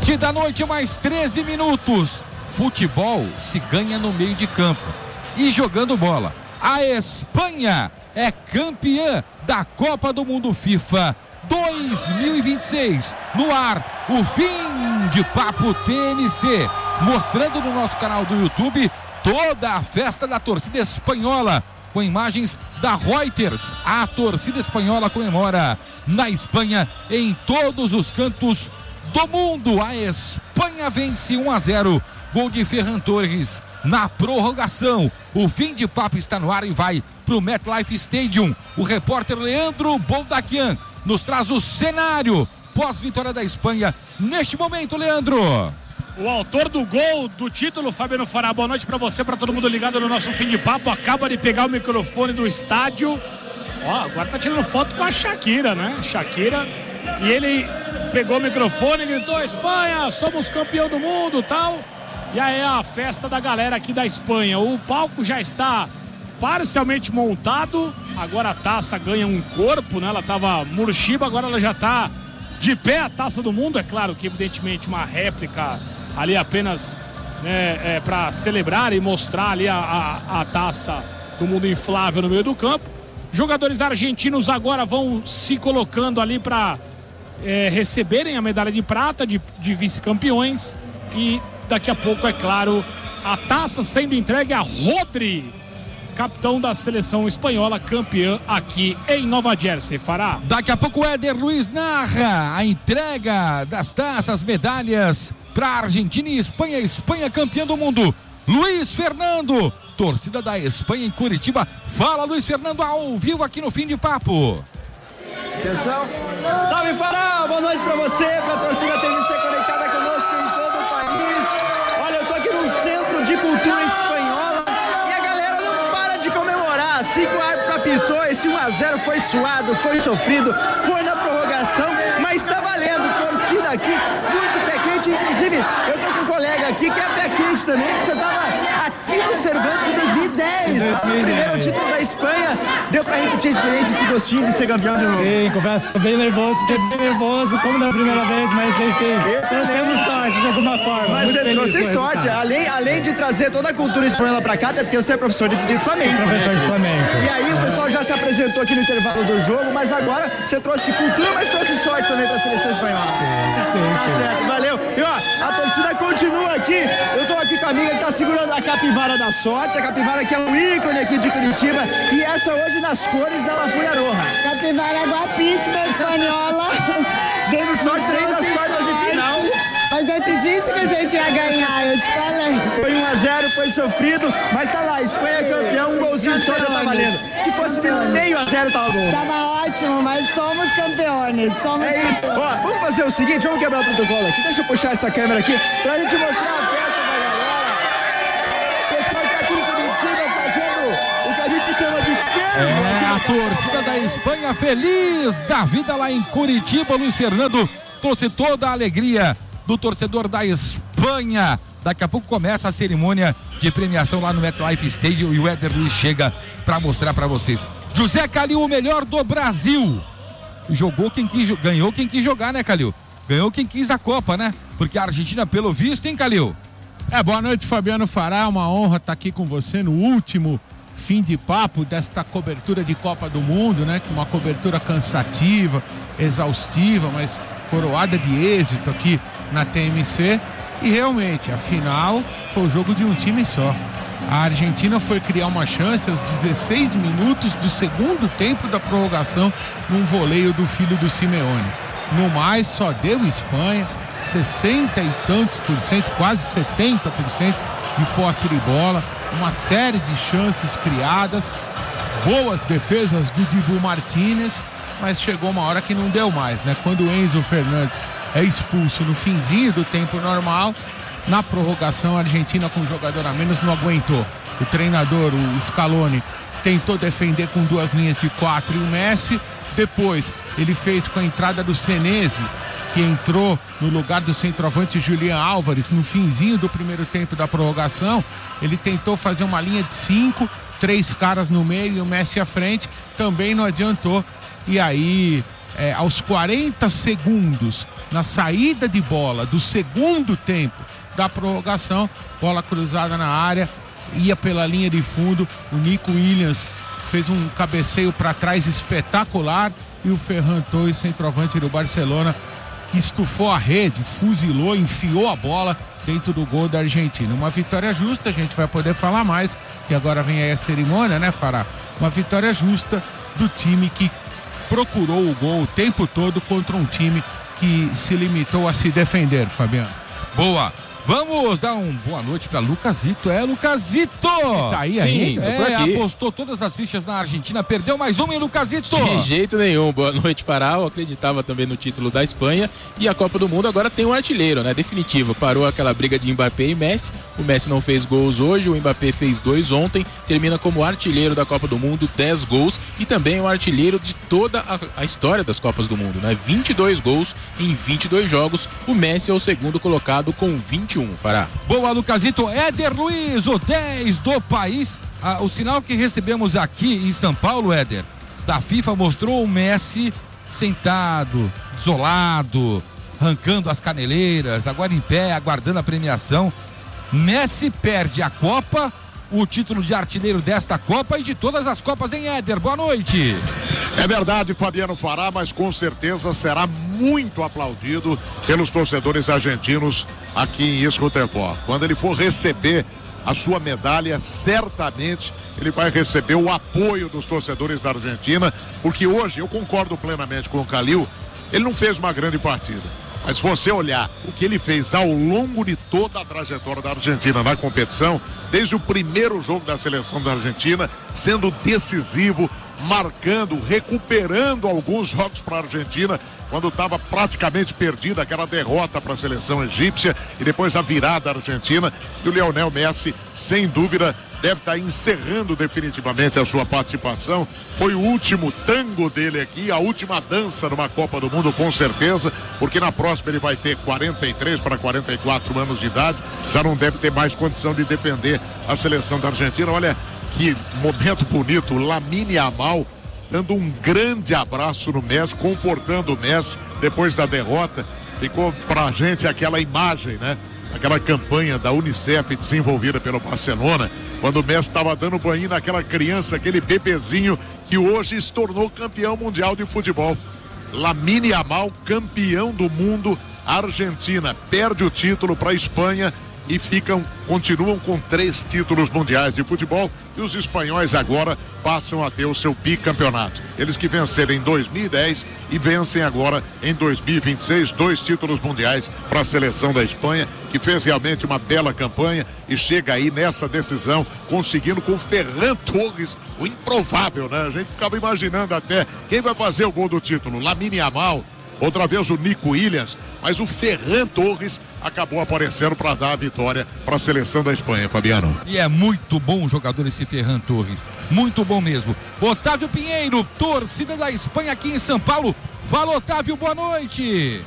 20 da noite, mais 13 minutos. Futebol se ganha no meio de campo e jogando bola. A Espanha é campeã da Copa do Mundo FIFA 2026. No ar, o Fim de Papo TMC, mostrando no nosso canal do YouTube toda a festa da torcida espanhola, com imagens da Reuters. A torcida espanhola comemora na Espanha, em todos os cantos do mundo. A Espanha vence 1-0, gol de Ferran Torres na prorrogação. O Fim de Papo está no ar e vai para o MetLife Stadium. O repórter Leandro Boldaquian nos traz o cenário pós-vitória da Espanha neste momento, Leandro. O autor do gol do título, Fabiano Fará, boa noite para você, para todo mundo ligado no nosso Fim de Papo. Acaba de pegar o microfone do estádio. Ó, agora tá tirando foto com a Shakira, né? Shakira. E ele pegou o microfone e gritou: Espanha, somos campeão do mundo, tal. E aí é a festa da galera aqui da Espanha. O palco já está parcialmente montado. Agora a taça ganha um corpo, né? Ela tava murchiba, agora ela já tá de pé, a Taça do Mundo. É claro que evidentemente uma réplica ali apenas, né, para celebrar e mostrar ali a Taça do Mundo inflável no meio do campo. Jogadores argentinos agora vão se colocando ali para receberem a medalha de prata de vice-campeões. E daqui a pouco, é claro, a taça sendo entregue a Rodri, capitão da seleção espanhola, campeã aqui em Nova Jersey. Fará. Daqui a pouco o Éder Luiz narra a entrega das taças, medalhas para a Argentina e Espanha. Espanha campeã do mundo. Luiz Fernando, torcida da Espanha em Curitiba. Fala, Luiz Fernando, ao vivo aqui no Fim de Papo. Atenção. Salve, Fará! Boa noite para você, para a torcida TMC conectada conosco em todo o país. Olha, eu tô aqui no Centro de Cultura Espanhola e a galera não para de comemorar. Assim que o árbitro apitou, esse 1-0 foi suado, foi sofrido, foi na prorrogação, mas tá valendo. Torcida aqui, muito pé quente. Inclusive, eu tô com um colega aqui que é pé quente também, que você tava aqui no Cervantes em 2010. O primeiro título da Espanha. Deu pra repetir a experiência, esse gostinho de ser campeão de novo? Sim, confesso, fiquei bem nervoso, como da primeira vez, mas enfim, trouxemos sorte de alguma forma. Mas você trouxe sorte, além de trazer toda a cultura espanhola pra cá, até porque você é professor de Flamengo. Professor de Flamengo. E aí o pessoal já se apresentou aqui no intervalo do jogo, mas agora você trouxe cultura, mas trouxe sorte também pra seleção espanhola. Tá certo, valeu. E ó, a torcida continua aqui. Eu tô aqui com a amiga que tá segurando a capivara da sorte. A capivara que é um ícone aqui de Curitiba. E essa hoje nas cores da La Fúria Roja. Capivara guapíssima espanhola. Dando sorte desde as quartas de final. Mas eu te disse que a gente ia ganhar, eu te falei. Foi 1-0, foi sofrido, mas tá lá, Espanha campeão, um golzinho só já tá valendo. Se fosse de 0,5 tava bom. Tava ótimo, mas somos campeões. É isso. Ó, vamos fazer o seguinte, vamos quebrar o protocolo aqui. Deixa eu puxar essa câmera aqui pra gente mostrar a festa da galera. O pessoal tá aqui em Curitiba fazendo o que a gente chama de ferro. A torcida da Espanha feliz da vida lá em Curitiba. Luiz Fernando trouxe toda a alegria do torcedor da Espanha. Daqui a pouco começa a cerimônia de premiação lá no MetLife Stadium e o Éder Luiz chega para mostrar para vocês. José Calil, o melhor do Brasil. Jogou quem quis, ganhou quem quis jogar, né, Calil? Ganhou quem quis a Copa, né? Porque a Argentina, pelo visto, hein, Calil? Boa noite, Fabiano Fará. Uma honra estar aqui com você no último Fim de Papo desta cobertura de Copa do Mundo, né? Uma cobertura cansativa, exaustiva, mas coroada de êxito aqui na TMC. E realmente, a final foi o jogo de um time só. A Argentina foi criar uma chance aos 16 minutos do segundo tempo da prorrogação num voleio do filho do Simeone. No mais, só deu Espanha, 60 e tantos por cento, quase 70% de posse de bola, uma série de chances criadas, boas defesas do Dibu Martínez, mas chegou uma hora que não deu mais, né? Quando o Enzo Fernandes é expulso no finzinho do tempo normal, na prorrogação a Argentina com um jogador a menos não aguentou. O treinador, o Scaloni, tentou defender com duas linhas de 4 e o Messi. Depois ele fez com a entrada do Senesi, que entrou no lugar do centroavante Julián Álvares no finzinho do primeiro tempo da prorrogação. Ele tentou fazer uma linha de 5, 3 caras no meio e o Messi à frente, também não adiantou. E aí, aos 40 segundos na saída de bola do segundo tempo da prorrogação, bola cruzada na área, ia pela linha de fundo, o Nico Williams fez um cabeceio para trás espetacular e o Ferran Torres, centroavante do Barcelona, estufou a rede, fuzilou, enfiou a bola dentro do gol da Argentina. Uma vitória justa, a gente vai poder falar mais, que agora vem aí a cerimônia, né, Fará? Uma vitória justa do time que procurou o gol o tempo todo contra um time que se limitou a se defender, Fabiano. Boa. Vamos dar uma boa noite para Lucasito. Lucasito! Tá aí ainda? Apostou todas as fichas na Argentina, perdeu mais uma, hein, Lucasito? De jeito nenhum. Boa noite, Fará. Eu acreditava também no título da Espanha e a Copa do Mundo agora tem um artilheiro, né? Definitivo. Parou aquela briga de Mbappé e Messi. O Messi não fez gols hoje, o Mbappé fez 2 ontem. Termina como artilheiro da Copa do Mundo, 10 gols e também o artilheiro de toda a história das Copas do Mundo, né? 22 gols em 22 jogos. O Messi é o segundo colocado com 21. Fará. Boa, Lucasito. Éder Luiz, o 10 do país. O sinal que recebemos aqui em São Paulo, Éder, da FIFA mostrou o Messi sentado, isolado, arrancando as caneleiras, agora em pé, aguardando a premiação. Messi perde a Copa, o título de artilheiro desta Copa e de todas as Copas, em Éder. Boa noite. É verdade, Fabiano Fará, mas com certeza será muito aplaudido pelos torcedores argentinos aqui em Escotefor. Quando ele for receber a sua medalha, certamente ele vai receber o apoio dos torcedores da Argentina, porque hoje, eu concordo plenamente com o Calil, ele não fez uma grande partida. Mas se você olhar o que ele fez ao longo de toda a trajetória da Argentina na competição, desde o primeiro jogo da seleção da Argentina, sendo decisivo, marcando, recuperando alguns jogos para a Argentina, quando estava praticamente perdida aquela derrota para a seleção egípcia e depois a virada argentina, e o Lionel Messi, sem dúvida, deve estar encerrando definitivamente a sua participação. Foi o último tango dele aqui, a última dança numa Copa do Mundo, com certeza, porque na próxima ele vai ter 43 para 44 anos de idade, já não deve ter mais condição de defender a seleção da Argentina. Olha que momento bonito, Lamine Yamal dando um grande abraço no Messi, confortando o Messi depois da derrota. Ficou pra gente aquela imagem, né? Aquela campanha da Unicef desenvolvida pelo Barcelona, quando o Messi estava dando banho naquela criança, aquele bebezinho que hoje se tornou campeão mundial de futebol. Lamine Yamal, campeão do mundo. A Argentina perde o título para a Espanha e continuam com 3 títulos mundiais de futebol, e os espanhóis agora passam a ter o seu bicampeonato. Eles que venceram em 2010 e vencem agora em 2026, 2 títulos mundiais para a seleção da Espanha, que fez realmente uma bela campanha e chega aí nessa decisão, conseguindo com o Ferran Torres, o improvável, né? A gente ficava imaginando até quem vai fazer o gol do título, Lamine Yamal, outra vez o Nico Williams, mas o Ferran Torres acabou aparecendo para dar a vitória para a seleção da Espanha, Fabiano. E é muito bom jogador esse Ferran Torres, muito bom mesmo. Otávio Pinheiro, torcida da Espanha aqui em São Paulo. Fala, Otávio, boa noite.